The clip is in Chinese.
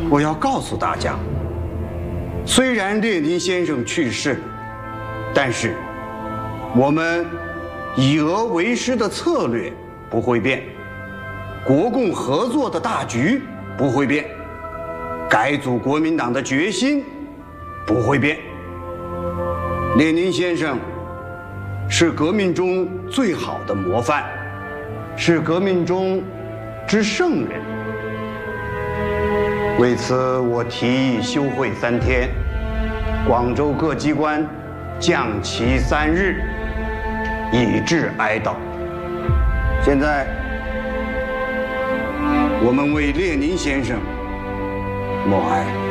我要告诉大家，虽然列宁先生去世，但是我们以俄为师的策略不会变，国共合作的大局不会变，改组国民党的决心不会变。列宁先生是革命中最好的模范，是革命中之圣人。为此，我提议休会3天，广州各机关降旗3日，以示哀悼。现在，我们为列宁先生默哀。